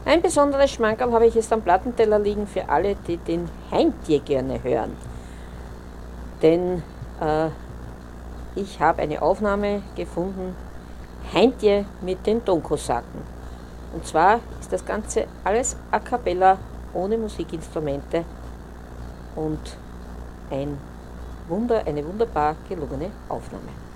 Ein besonderes Schmankerl habe ich jetzt am Plattenteller liegen für alle, die den Heintje gerne hören. Denn ich habe eine Aufnahme gefunden, Heintje mit den Tonkosaken. Und zwar ist das Ganze alles a cappella, ohne Musikinstrumente und eine wunderbar gelungene Aufnahme.